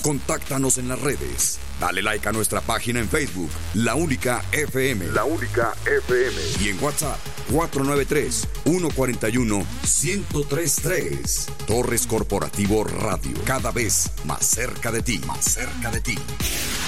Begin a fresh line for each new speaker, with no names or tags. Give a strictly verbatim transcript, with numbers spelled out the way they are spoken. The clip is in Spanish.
Contáctanos en las redes. Dale like a nuestra página en Facebook, La Única F M. La Única F M. Y en WhatsApp, cuatro nueve tres, uno cuatro uno, uno cero tres tres. Torres Corporativo Radio. Cada vez más cerca de ti. Más cerca de ti.